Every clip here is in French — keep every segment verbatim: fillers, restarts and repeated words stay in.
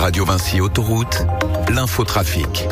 Radio Vinci Autoroute, l'infotrafic.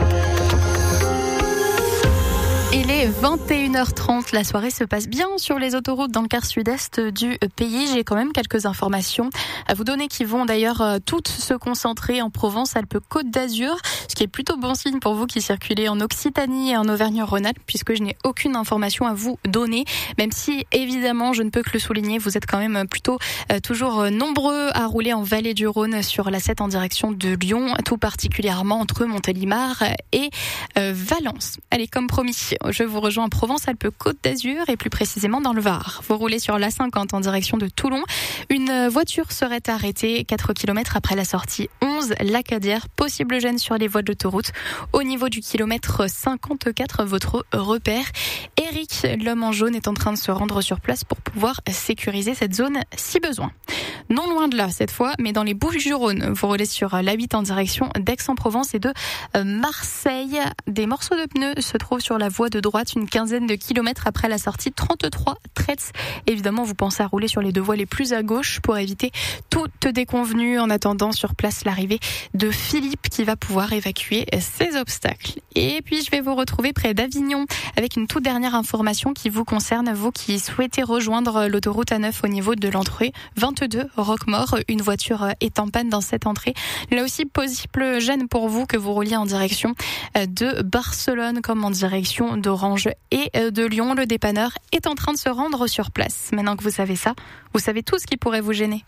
Il est vingt et une heures trente, la soirée se passe bien sur les autoroutes dans le quart sud-est du pays. J'ai quand même quelques informations à vous donner qui vont d'ailleurs toutes se concentrer en Provence-Alpes-Côte d'Azur, ce qui est plutôt bon signe pour vous qui circulez en Occitanie et en Auvergne-Rhône-Alpes, puisque je n'ai aucune information à vous donner, même si évidemment je ne peux que le souligner, vous êtes quand même plutôt euh, toujours nombreux à rouler en vallée du Rhône sur la sept en direction de Lyon, tout particulièrement entre Montélimar et euh, Valence. Allez, comme promis, je vous rejoins en Provence-Alpes-Côte d'Azur et plus précisément dans le Var. Vous roulez sur l'A cinquante en direction de Toulon. Une voiture serait arrêtée quatre kilomètres après la sortie onze Lacadière. Possible gêne sur les voies de l'autoroute. Au niveau du kilomètre cinquante-quatre, votre repère. Eric, l'homme en jaune, est en train de se rendre sur place pour pouvoir sécuriser cette zone si besoin. Non loin de là, cette fois, mais dans les Bouches-du-Rhône. Vous roulez sur l'A huit en direction d'Aix-en-Provence et de Marseille. Des morceaux de pneus se trouvent sur la voie de droite, une quinzaine de kilomètres après la sortie trente-trois Tretz. Évidemment, vous pensez à rouler sur les deux voies les plus à gauche pour éviter toute déconvenue en attendant sur place l'arrivée de Philippe qui va pouvoir évacuer ces obstacles. Et puis, je vais vous retrouver près d'Avignon avec une toute dernière information qui vous concerne, vous qui souhaitez rejoindre l'autoroute A neuf au niveau de l'entrée vingt-deux Roquemort. Une voiture est en panne dans cette entrée. Là aussi, possible gêne pour vous que vous rouliez en direction de Barcelone comme en direction d'Orange et de Lyon. Le dépanneur est en train de se rendre sur place. Maintenant que vous savez ça, vous savez tout ce qui pourrait vous gêner.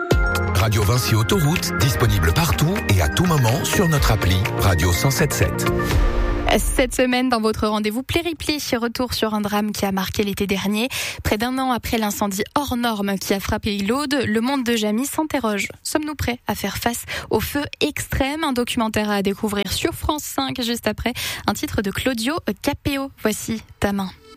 Radio Vinci Autoroute, disponible partout et à tout moment sur notre appli Radio cent sept sept. Cette semaine, dans votre rendez-vous Pléripli, retour sur un drame qui a marqué l'été dernier. Près d'un an après l'incendie hors norme qui a frappé l'Aude, le monde de Jamie s'interroge. Sommes-nous prêts à faire face au feu extrême? Un documentaire à découvrir sur France cinq juste après. Un titre de Claudio Capéo. Voici Ta main.